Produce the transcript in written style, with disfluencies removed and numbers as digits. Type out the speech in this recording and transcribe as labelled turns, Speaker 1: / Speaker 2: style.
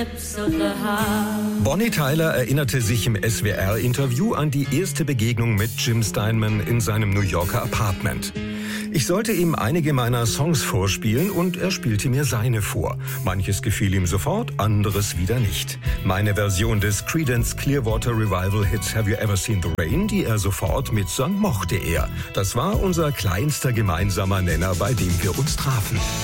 Speaker 1: Bonnie Tyler erinnerte sich im SWR-Interview an die erste Begegnung mit Jim Steinman in seinem New Yorker Apartment. Ich sollte ihm einige meiner Songs vorspielen und er spielte mir seine vor. Manches gefiel ihm sofort, anderes wieder nicht. Meine Version des Creedence Clearwater Revival Hits Have You Ever Seen the Rain, die er sofort mitsang, mochte er. Das war unser kleinster gemeinsamer Nenner, bei dem wir uns trafen.